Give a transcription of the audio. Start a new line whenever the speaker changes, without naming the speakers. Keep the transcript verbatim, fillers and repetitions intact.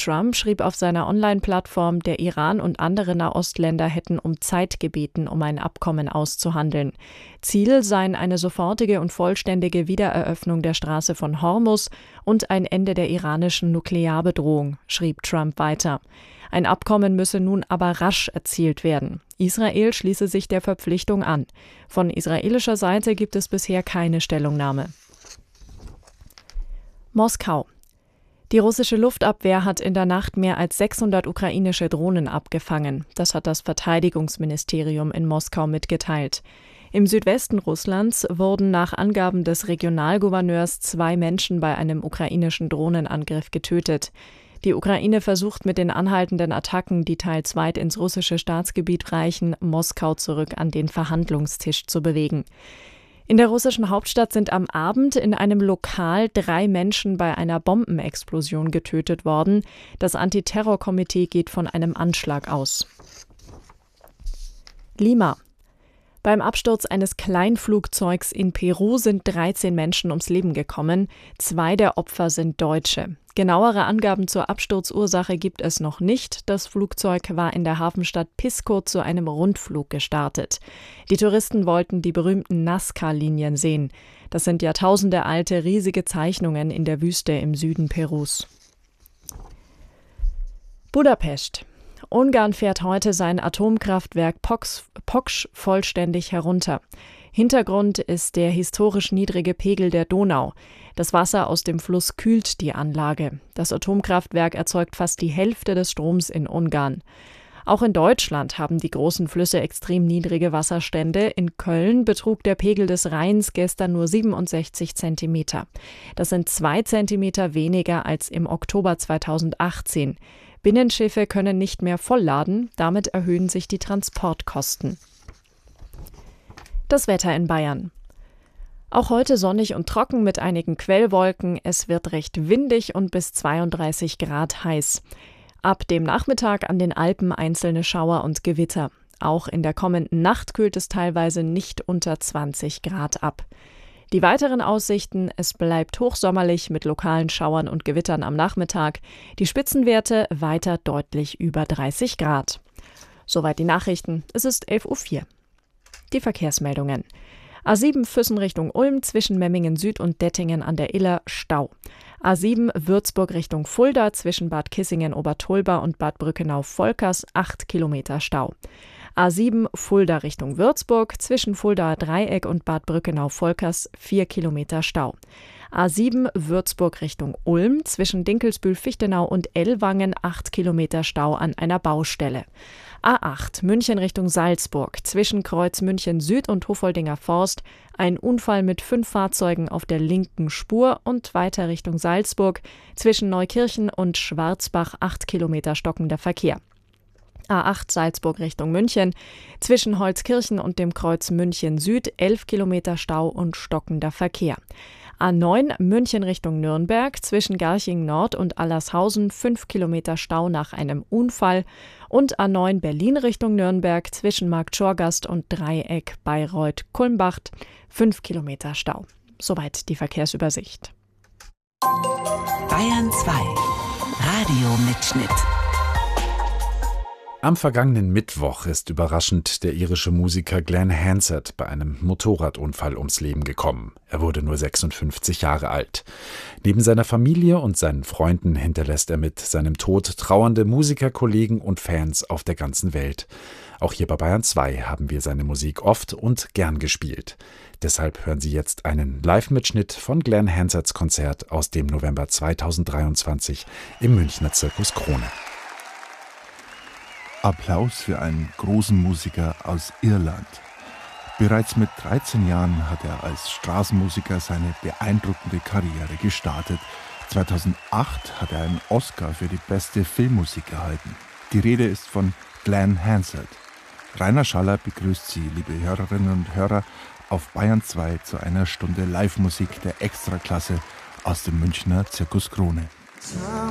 Trump schrieb auf seiner Online-Plattform, der Iran und andere Nahostländer hätten um Zeit gebeten, um ein Abkommen auszuhandeln. Ziel seien eine sofortige und vollständige Wiedereröffnung der Straße von Hormuz und ein Ende der iranischen Nuklearbedrohung, schrieb Trump weiter. Ein Abkommen müsse nun aber rasch erzielt werden. Israel schließe sich der Verpflichtung an. Von israelischer Seite gibt es bisher keine Stellungnahme. Moskau. Die russische Luftabwehr hat in der Nacht mehr als sechshundert ukrainische Drohnen abgefangen. Das hat das Verteidigungsministerium in Moskau mitgeteilt. Im Südwesten Russlands wurden nach Angaben des Regionalgouverneurs zwei Menschen bei einem ukrainischen Drohnenangriff getötet. Die Ukraine versucht mit den anhaltenden Attacken, die teils weit ins russische Staatsgebiet reichen, Moskau zurück an den Verhandlungstisch zu bewegen. In der russischen Hauptstadt sind am Abend in einem Lokal drei Menschen bei einer Bombenexplosion getötet worden. Das Antiterrorkomitee geht von einem Anschlag aus. Lima. Beim Absturz eines Kleinflugzeugs in Peru sind dreizehn Menschen ums Leben gekommen. Zwei der Opfer sind Deutsche. Genauere Angaben zur Absturzursache gibt es noch nicht. Das Flugzeug war in der Hafenstadt Pisco zu einem Rundflug gestartet. Die Touristen wollten die berühmten Nazca-Linien sehen. Das sind jahrtausendealte riesige Zeichnungen in der Wüste im Süden Perus. Budapest. Ungarn fährt heute sein Atomkraftwerk Pox, Poksch vollständig herunter. Hintergrund ist der historisch niedrige Pegel der Donau. Das Wasser aus dem Fluss kühlt die Anlage. Das Atomkraftwerk erzeugt fast die Hälfte des Stroms in Ungarn. Auch in Deutschland haben die großen Flüsse extrem niedrige Wasserstände. In Köln betrug der Pegel des Rheins gestern nur siebenundsechzig Zentimeter. Das sind zwei Zentimeter weniger als im Oktober zweitausendachtzehn. Binnenschiffe können nicht mehr vollladen, damit erhöhen sich die Transportkosten. Das Wetter in Bayern. Auch heute sonnig und trocken mit einigen Quellwolken. Es wird recht windig und bis zweiunddreißig Grad heiß. Ab dem Nachmittag an den Alpen einzelne Schauer und Gewitter. Auch in der kommenden Nacht kühlt es teilweise nicht unter zwanzig Grad ab. Die weiteren Aussichten: Es bleibt hochsommerlich mit lokalen Schauern und Gewittern am Nachmittag. Die Spitzenwerte weiter deutlich über dreißig Grad. Soweit die Nachrichten. Es ist elf Uhr vier. Die Verkehrsmeldungen. A sieben Füssen Richtung Ulm zwischen Memmingen Süd und Dettingen an der Iller Stau. A sieben Würzburg Richtung Fulda zwischen Bad Kissingen-Obertolba und Bad Brückenau-Volkers acht Kilometer Stau. A sieben Fulda Richtung Würzburg zwischen Fuldaer Dreieck und Bad Brückenau-Volkers vier Kilometer Stau. A sieben Würzburg Richtung Ulm zwischen Dinkelsbühl-Fichtenau und Ellwangen acht Kilometer Stau an einer Baustelle. A acht München Richtung Salzburg zwischen Kreuz München Süd und Hofoldinger Forst ein Unfall mit fünf Fahrzeugen auf der linken Spur und weiter Richtung Salzburg zwischen Neukirchen und Schwarzbach acht Kilometer stockender Verkehr. A acht Salzburg Richtung München zwischen Holzkirchen und dem Kreuz München Süd elf Kilometer Stau und stockender Verkehr. A neun München Richtung Nürnberg zwischen Garching Nord und Allershausen fünf Kilometer Stau nach einem Unfall und A neun Berlin Richtung Nürnberg zwischen Marktschorgast und Dreieck Bayreuth-Kulmbach fünf Kilometer Stau. Soweit die Verkehrsübersicht.
Bayern zwei Radiomitschnitt.
Am vergangenen Mittwoch ist überraschend der irische Musiker Glenn Hansard bei einem Motorradunfall ums Leben gekommen. Er wurde nur sechsundfünfzig Jahre alt. Neben seiner Familie und seinen Freunden hinterlässt er mit seinem Tod trauernde Musikerkollegen und Fans auf der ganzen Welt. Auch hier bei Bayern zwei haben wir seine Musik oft und gern gespielt. Deshalb hören Sie jetzt einen Live-Mitschnitt von Glenn Hansards Konzert aus dem November zweitausenddreiundzwanzig im Münchner Zirkus Krone.
Applaus für einen großen Musiker aus Irland. Bereits mit dreizehn Jahren hat er als Straßenmusiker seine beeindruckende Karriere gestartet. zweitausendacht hat er einen Oscar für die beste Filmmusik erhalten. Die Rede ist von Glenn Hansard. Rainer Schaller begrüßt Sie, liebe Hörerinnen und Hörer, auf Bayern zwei zu einer Stunde Live-Musik der Extraklasse aus dem Münchner Zirkus Krone.